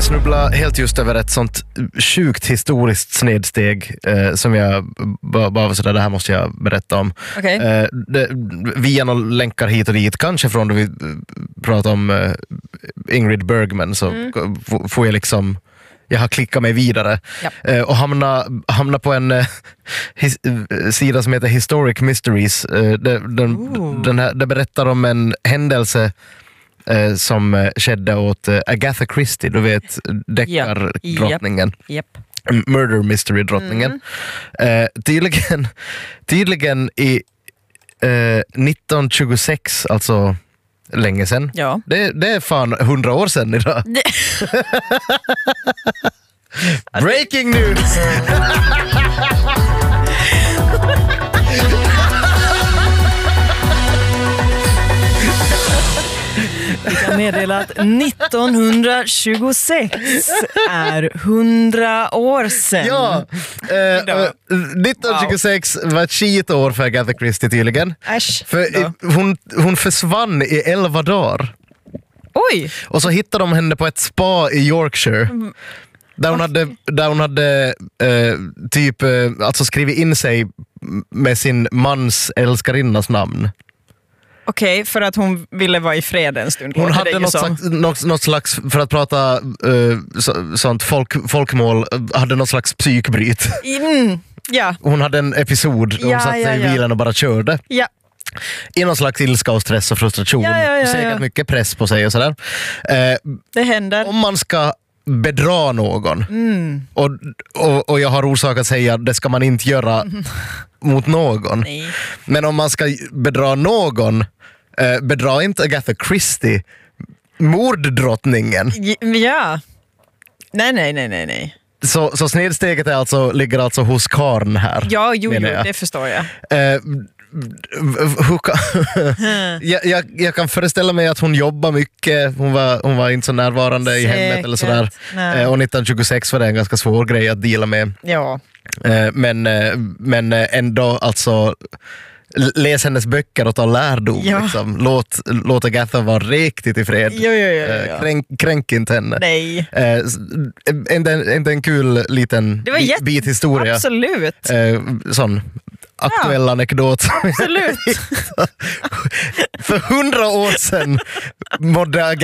snubblade helt just över ett sånt sjukt historiskt snedsteg som jag bara sådär, det här måste jag berätta om. Okay. Via några länkar hit och dit, kanske från då vi pratade om Ingrid Bergman, så får jag liksom, jag har klickat mig vidare och hamna på en sida som heter Historic Mysteries. Det berättar om en händelse som skedde åt Agatha Christie, du vet, deckardrottningen. Murder mystery-drottningen. Tydligen i 1926, alltså länge sedan. Ja. Det är fan 100 år sedan idag. Breaking news! Vi kan meddela att 1926 är 100 år sedan. Ja, 1926 var ett skitår för Agatha Christie tydligen. Äsch, för hon försvann i 11 dagar. Oj! Och så hittade de henne på ett spa i Yorkshire. Där hon hade typ alltså skrivit in sig med sin mans älskarinnas namn. Okej, för att hon ville vara i fred en stund. Hon hade något slags, för att prata sånt folkmål, hade något slags psykbryt. Ja. Hon hade en episod där hon satt sig i bilen och bara körde. Ja. I någon slags ilska och stress och frustration. Säkert mycket press på sig och sådär. Det händer. Om man ska bedra någon och jag har orsak att säga det ska man inte göra mot någon. Nej. Men om man ska bedra någon, bedra inte Agatha Christie, morddrottningen. Ja. Nej. Så snedsteget är ligger alltså hos Karn här. Ja, jo, det förstår jag. Jag kan föreställa mig att hon jobbar mycket. Hon var inte så närvarande i hemmet eller sådär. Och 1926 var det en ganska svår grej att dela med. Ja. Men ändå alltså, läs hennes böcker och ta lärdom. Liksom. Låt Agatha vara riktigt i fred. Kränk inte henne. Nej. Inte en kul liten bit historia. Absolut. Sån aktuell anekdot. Absolut. För 100 år sedan mådde